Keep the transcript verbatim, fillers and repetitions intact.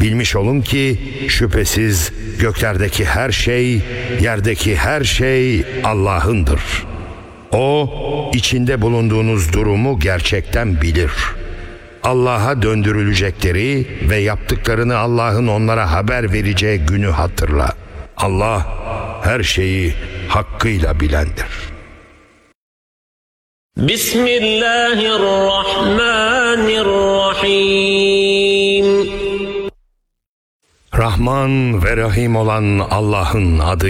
Bilmiş olun ki şüphesiz göklerdeki her şey, yerdeki her şey Allah'ındır. O, içinde bulunduğunuz durumu gerçekten bilir. Allah'a döndürülecekleri ve yaptıklarını Allah'ın onlara haber vereceği günü hatırla. Allah her şeyi hakkıyla bilendir. Bismillahirrahmanirrahim. Rahman ve Rahim olan Allah'ın adıyla.